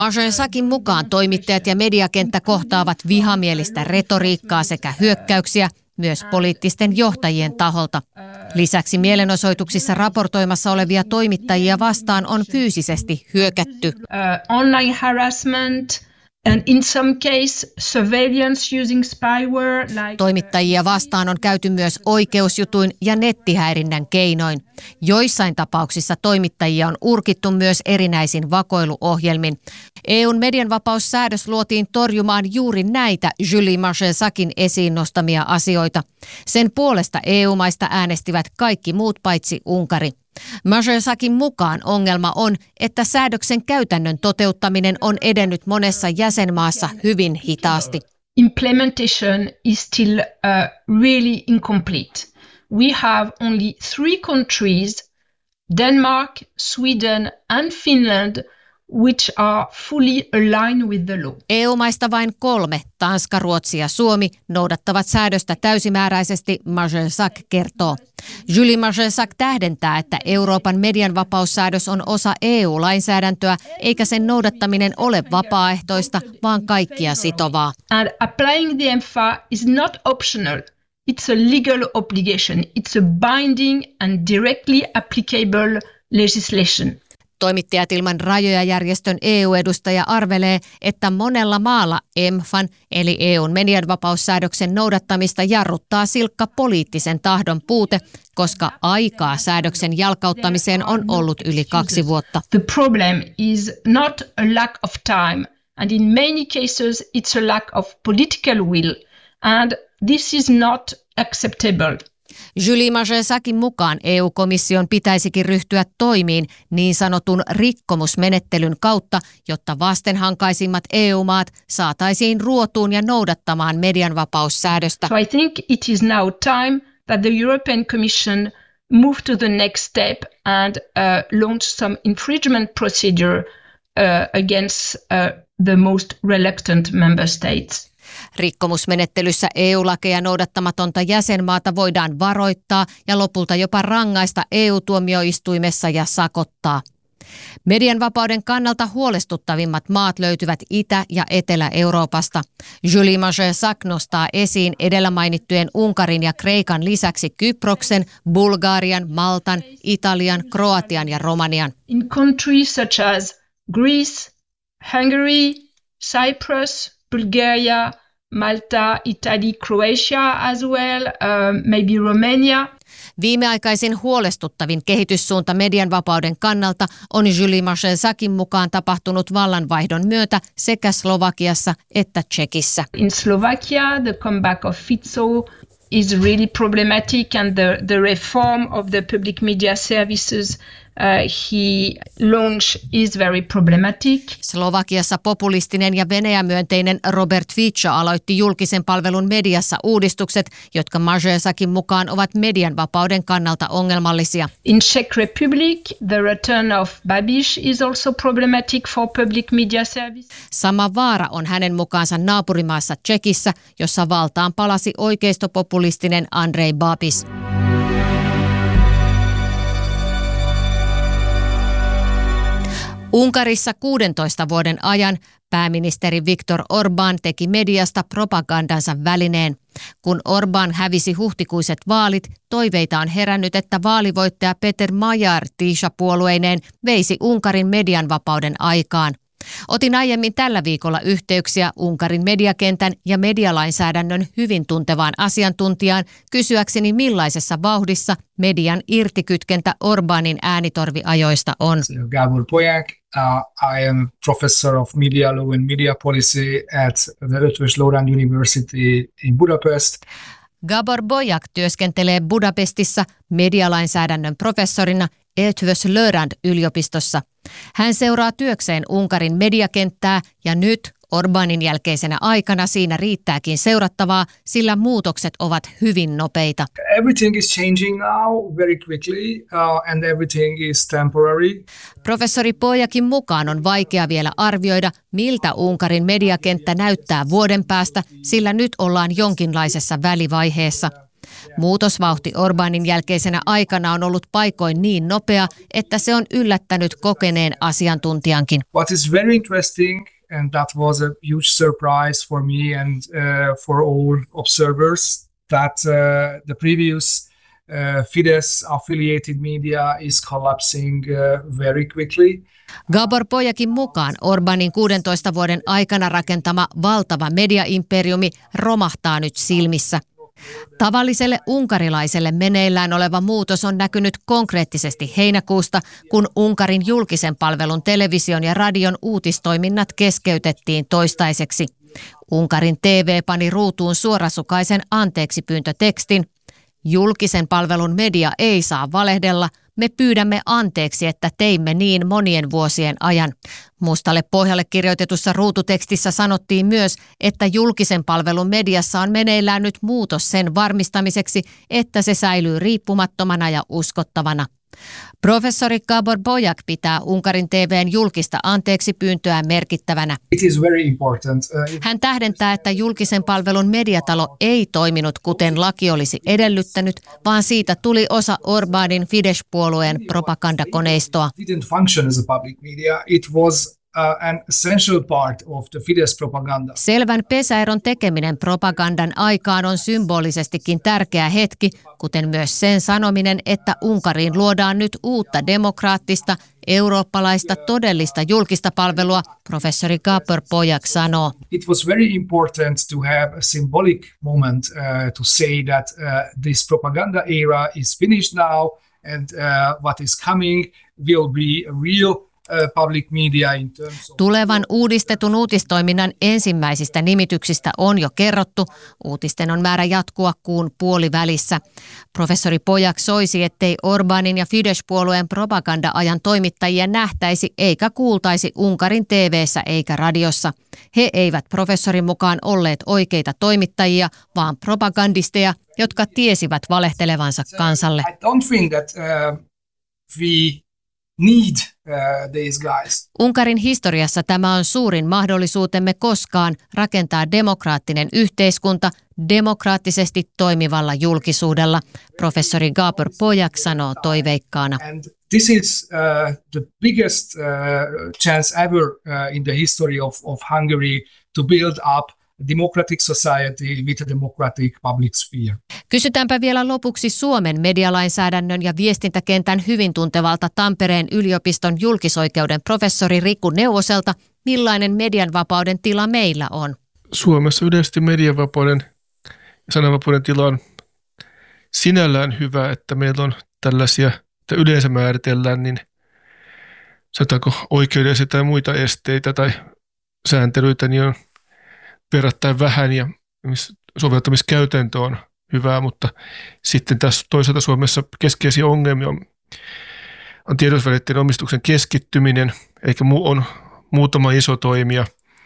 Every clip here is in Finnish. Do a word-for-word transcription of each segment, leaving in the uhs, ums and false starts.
Mažen Sakin mukaan toimittajat ja mediakenttä kohtaavat vihamielistä retoriikkaa sekä hyökkäyksiä myös poliittisten johtajien taholta. Lisäksi mielenosoituksissa raportoimassa olevia toimittajia vastaan on fyysisesti hyökätty. Uh, online harassment. And in some case, surveillance using spyware, like... Toimittajia vastaan on käyty myös oikeusjutuin ja nettihäirinnän keinoin. Joissain tapauksissa toimittajia on urkittu myös erinäisin vakoiluohjelmin. E U:n medianvapaussäädös luotiin torjumaan juuri näitä Julie Mažen Sakin esiin nostamia asioita. Sen puolesta E U-maista äänestivät kaikki muut paitsi Unkari. Mažen Sakin mukaan ongelma on, että säädöksen käytännön toteuttaminen on edennyt monessa jäsenmaassa hyvin hitaasti. Implementation is still uh, really incomplete. We have only three countries, Denmark, Sweden and Finland, which are fully aligned with the law. E U-maista vain kolme, Tanska, Ruotsi ja Suomi, noudattavat säädöstä täysimääräisesti, Mažen Sak kertoo. Julie Mažen Sak tähdentää, että Euroopan medianvapaussäädös on osa E U-lainsäädäntöä, eikä sen noudattaminen ole vapaaehtoista, vaan kaikkia sitovaa. And applying the E M F A is not optional. It's a legal obligation. It's a binding and directly applicable legislation. Toimittajat ilman rajoja järjestön E U-edustaja arvelee, että monella maalla E M F A:n eli E U:n medianvapaussäädöksen noudattamista jarruttaa silkka poliittisen tahdon puute, koska aikaa säädöksen jalkauttamiseen on ollut yli kaksi vuotta. The problem is not a lack of time, and in many cases it's a lack of political will, and this is not acceptable. Julie Mažen Sakin mukaan E U-komission pitäisikin ryhtyä toimiin niin sanotun rikkomusmenettelyn kautta, jotta vastenhankaisimmat E U-maat saataisiin ruotuun ja noudattamaan medianvapaussäädöstä. So I think it is now time that the European Commission move to the next step and uh, launch some infringement procedure uh, against uh, the most reluctant member states. Rikkomusmenettelyssä E U-lakeja noudattamatonta jäsenmaata voidaan varoittaa ja lopulta jopa rangaista E U-tuomioistuimessa ja sakottaa. Median vapauden kannalta huolestuttavimmat maat löytyvät Itä- ja Etelä-Euroopasta. Julie Mažen Sak nostaa esiin edellä mainittujen Unkarin ja Kreikan lisäksi Kyproksen, Bulgarian, Maltan, Italian, Kroatian ja Romanian. In countries such as Greece, Hungary, Cyprus, Bulgaria, Malta, Italy, Croatia as well, uh, maybe Romania. Viimeaikaisin huolestuttavin kehityssuunta median vapauden kannalta on Julie Mažen Sakin mukaan tapahtunut vallanvaihdon myötä sekä Slovakiassa että Tšekissä. In Slovakia, the comeback of Fico is really problematic, and the, the reform of the public media services Uh, he launched is very problematic. Slovakiassa populistinen ja Venäjä-myönteinen Robert Fico aloitti julkisen palvelun mediassa uudistukset, jotka Mažen Sakin mukaan ovat median vapauden kannalta ongelmallisia. In Czech Republic, the return of Babiš is also problematic for public media service. Sama vaara on hänen mukaansa naapurimaassa Tšekissä, jossa valtaan palasi oikeistopopulistinen Andrej Babiš. Unkarissa kuudentoista vuoden ajan pääministeri Viktor Orbán teki mediasta propagandansa välineen. Kun Orbán hävisi huhtikuiset vaalit, toiveita on herännyt, että vaalivoittaja Peter Magyar Tisza-puolueineen veisi Unkarin median vapauden aikaan. Otin aiemmin tällä viikolla yhteyksiä Unkarin mediakentän ja medialainsäädännön hyvin tuntevaan asiantuntijaan kysyäkseni millaisessa vauhdissa median irtikytkentä Orbánin äänitorviajoista on. Gábor Bolyák, uh, I am professor of media law and media policy at the Eötvös Loránd University in Budapest. Gábor Bolyák työskentelee Budapestissa medialainsäädännön professorina Eötvös Loránd yliopistossa. Hän seuraa työkseen Unkarin mediakenttää ja nyt Orbánin jälkeisenä aikana siinä riittääkin seurattavaa, sillä muutokset ovat hyvin nopeita. Everything is changing now very quickly uh, and everything is temporary. Professori Bolyákin mukaan on vaikea vielä arvioida, miltä Unkarin mediakenttä näyttää vuoden päästä, sillä nyt ollaan jonkinlaisessa välivaiheessa. Muutosvauhti Orbánin jälkeisenä aikana on ollut paikoin niin nopea, että se on yllättänyt kokeneen asiantuntijankin. What is very interesting, and that was a huge surprise for me and uh, for all observers, that uh, the previous uh, Fidesz-affiliated media is collapsing uh, very quickly. Gábor Pojakin mukaan Orbánin kuudentoista vuoden aikana rakentama valtava mediaimperiumi romahtaa nyt silmissä. Tavalliselle unkarilaiselle meneillään oleva muutos on näkynyt konkreettisesti heinäkuusta, kun Unkarin julkisen palvelun television ja radion uutistoiminnat keskeytettiin toistaiseksi. Unkarin T V pani ruutuun suorasukaisen anteeksipyyntötekstin. Julkisen palvelun media ei saa valehdella. Me pyydämme anteeksi, että teimme niin monien vuosien ajan. Mustalle pohjalle kirjoitetussa ruututekstissä sanottiin myös, että julkisen palvelun mediassa on meneillään nyt muutos sen varmistamiseksi, että se säilyy riippumattomana ja uskottavana. Professori Gábor Bojak pitää Unkarin T V:n julkista anteeksipyyntöä merkittävänä. It is very important. Uh, Hän tähdentää, että julkisen palvelun mediatalo ei toiminut kuten laki olisi edellyttänyt, vaan siitä tuli osa Orbánin Fidesz-puolueen propagandakoneistoa. It didn't function as a public media. It was Uh, an essential part of the Fidesz propaganda. Selvän pesäeron tekeminen propagandan aikaan on symbolisestikin tärkeä hetki, kuten myös sen sanominen, että Unkariin luodaan nyt uutta demokraattista, eurooppalaista todellista julkista palvelua, professori Gábor Bojak sanoo. It was very important to have a symbolic moment uh, to say that uh, this propaganda era is finished now and uh, what is coming will be a real public media in terms of... Tulevan uudistetun uutistoiminnan ensimmäisistä nimityksistä on jo kerrottu. Uutisten on määrä jatkua kuun puolivälissä. Professori Bojak soisi, ettei Orbánin ja Fidesz-puolueen propaganda-ajan toimittajia nähtäisi eikä kuultaisi Unkarin T V:ssä eikä radiossa. He eivät professorin mukaan olleet oikeita toimittajia, vaan propagandisteja, jotka tiesivät valehtelevansa kansalle. I don't think that uh, we need uh, these guys. Unkarin historiassa tämä on suurin mahdollisuutemme koskaan rakentaa demokraattinen yhteiskunta demokraattisesti toimivalla julkisuudella, professori Gábor Bojak sanoo toiveikkaana. And this is uh, the biggest uh, chance ever uh, in the history of, of Hungary to build up a democratic society with a democratic public sphere. Kysytäänpä vielä lopuksi Suomen medialainsäädännön ja viestintäkentän hyvin tuntevalta Tampereen yliopiston julkisoikeuden professori Riku Neuvoselta, millainen medianvapauden tila meillä on. Suomessa yleisesti medianvapauden ja sananvapauden tila on sinällään hyvä, että meillä on tällaisia, että yleensä määritellään, niin sanotaanko oikeudellisia tai muita esteitä tai sääntelyitä, niin on verrattain vähän ja soveltamiskäytäntö on hyvää, mutta sitten tässä toisaalta Suomessa keskeisiä ongelmia on, on tiedotusvälineiden omistuksen keskittyminen, eikä mu, on muutama iso toimija.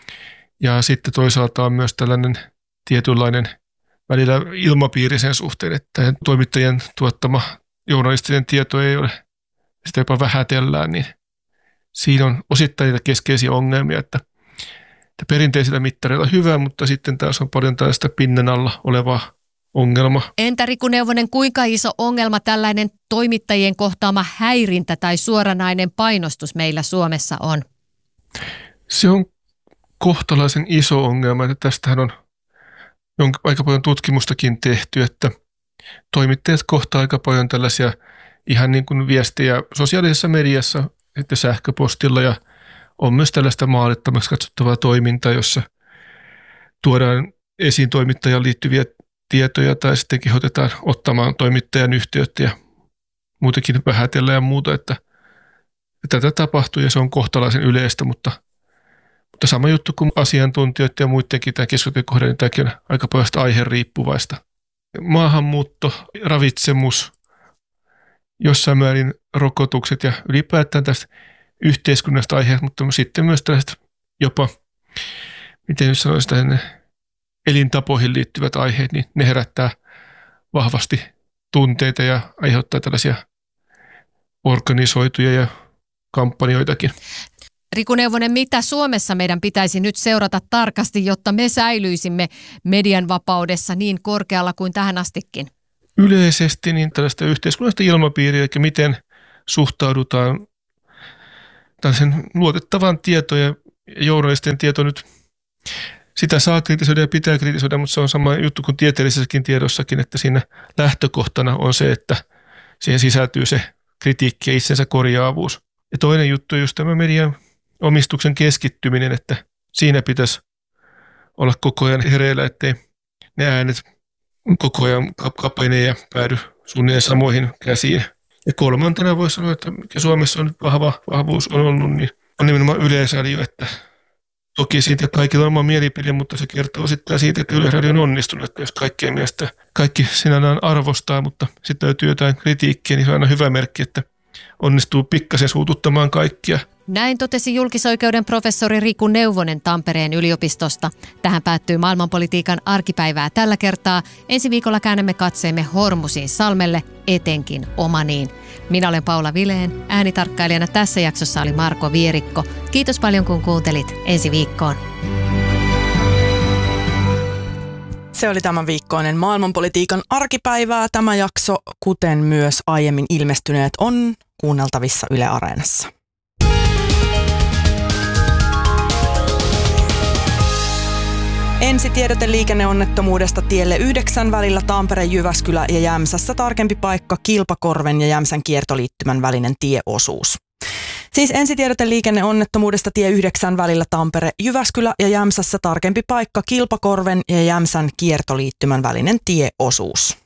Ja sitten toisaalta on myös tällainen tietynlainen välillä ilmapiiri sen suhteen, että toimittajien tuottama journalistinen tieto ei ole, sitä jopa vähätellään, niin siinä on osittain niitä keskeisiä ongelmia, että perinteisillä mittareilla hyvä, mutta sitten taas on paljon tällaista pinnan alla olevaa ongelma. Entä Riku Neuvonen, kuinka iso ongelma tällainen toimittajien kohtaama häirintä tai suoranainen painostus meillä Suomessa on? Se on kohtalaisen iso ongelma, että tästähän on aika paljon tutkimustakin tehty, että toimittajat kohtaa aika paljon tällaisia ihan niin kuin viestejä sosiaalisessa mediassa, että sähköpostilla ja on myös tällaista maalittomaksi katsottavaa toimintaa, jossa tuodaan esiin toimittajaan liittyviä tietoja tai sitten kehotetaan ottamaan toimittajan yhteyttä ja muutenkin vähätellä ja muuta, että tätä tapahtuu ja se on kohtalaisen yleistä, mutta, mutta sama juttu kuin asiantuntijoiden ja muidenkin tämän keskustelun kohdan, niin tämäkin on aika paljon aiheen riippuvaista. Maahanmuutto, ravitsemus, jossain määrin rokotukset ja ylipäätään tästä yhteiskunnasta aiheet, mutta sitten myös tällaiset jopa, miten nyt sanoisi, elintapoihin liittyvät aiheet, niin ne herättää vahvasti tunteita ja aiheuttaa tällaisia organisoituja ja kampanjoitakin. Riku Neuvonen, mitä Suomessa meidän pitäisi nyt seurata tarkasti, jotta me säilyisimme median vapaudessa niin korkealla kuin tähän astikin? yleisesti niin tällaista yhteiskunnallista ilmapiiriä, eli miten suhtaudutaan tällaisen luotettavan tietoja ja journalistien tieto nyt. Sitä saa kritisoida ja pitää kritisoida, mutta se on sama juttu kuin tieteellisessäkin tiedossakin, että siinä lähtökohtana on se, että siihen sisältyy se kritiikki ja itsensä korjaavuus. Ja toinen juttu on just tämä median omistuksen keskittyminen, että siinä pitäisi olla koko ajan hereillä, ettei ne äänet koko ajan kapenee ja päädy suunnilleen samoihin käsiin. Ja kolmantena voisi sanoa, että mikä Suomessa on nyt vahva vahvuus on ollut, niin on nimenomaan Yleisradio, että toki siitä kaikilla on oma mielipide, mutta se kertoo sitten siitä, että Yleisradio on onnistunut, että jos kaikkien mielestä kaikki sinällään arvostaa, mutta sitten löytyy jotain kritiikkiä, niin se on aina hyvä merkki, että onnistuu pikkasen suututtamaan kaikkia. Näin totesi julkisoikeuden professori Riku Neuvonen Tampereen yliopistosta. Tähän päättyy maailmanpolitiikan arkipäivää tällä kertaa. Ensi viikolla käännämme katseemme Hormusin salmelle, etenkin Omaniin. Minä olen Paula Vileen. Äänitarkkailijana tässä jaksossa oli Marko Vierikko. Kiitos paljon kun kuuntelit. Ensi viikkoon. Se oli tämän viikkoinen maailmanpolitiikan arkipäivää. Tämä jakso, kuten myös aiemmin ilmestyneet, on kuunneltavissa Yle Areenassa. Ensitiedote liikenneonnettomuudesta tielle yhdeksän välillä Tampere-Jyväskylä ja Jämsässä tarkempi paikka Kilpakorven ja Jämsän kiertoliittymän välinen tieosuus. Siis ensitiedote liikenneonnettomuudesta tie yhdeksän välillä Tampere-Jyväskylä ja Jämsässä tarkempi paikka Kilpakorven ja Jämsän kiertoliittymän välinen tieosuus.